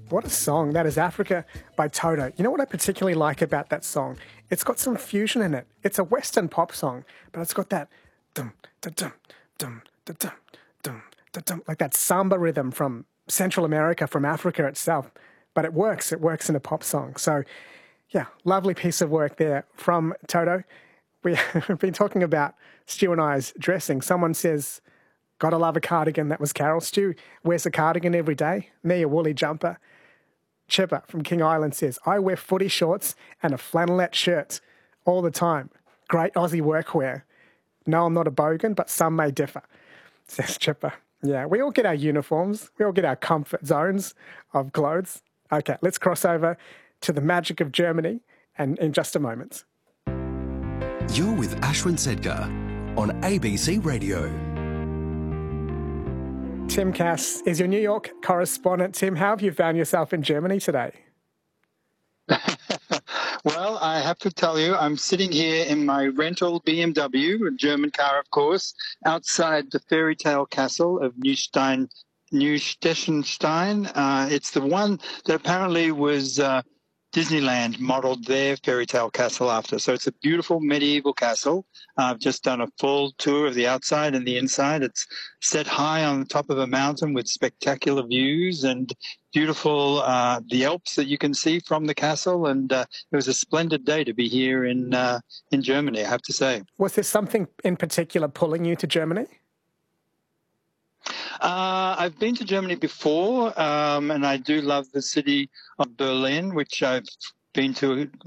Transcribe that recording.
What a song. That is Africa by Toto. You know what I particularly like about that song? It's got some fusion in it. It's a Western pop song, but it's got that dum, da, dum, dum, da, dum, dum, da, dum, like that samba rhythm from Central America, from Africa itself. But it works. It works in a pop song. So, yeah, lovely piece of work there from Toto. We've been talking about Stu and I's dressing. Someone says, gotta love a cardigan. That was Carol. Stu wears a cardigan every day. Me, a woolly jumper. Chipper from King Island says, I wear footy shorts and a flannelette shirt all the time. Great Aussie workwear. No, I'm not a bogan, but some may differ, says Chipper. Yeah, we all get our uniforms. We all get our comfort zones of clothes. Okay, let's cross over to the magic of Germany and in just a moment. You're with Ashwin Sedgar on ABC Radio. Tim Cass is your New York correspondent. Tim, how have you found yourself in Germany today? Well, I have to tell you, I'm sitting here in my rental BMW, a German car, of course, outside the fairy tale castle of Neustettgenstein. It's the one that apparently was Disneyland modeled their fairy tale castle after. So it's a beautiful medieval castle. I've just done a full tour of the outside and the inside. It's set high on the top of a mountain with spectacular views and beautiful the Alps that you can see from the castle. And it was a splendid day to be here in Germany, I have to say. Was there something in particular pulling you to Germany? I've been to Germany before, and I do love the city of Berlin, which I've been to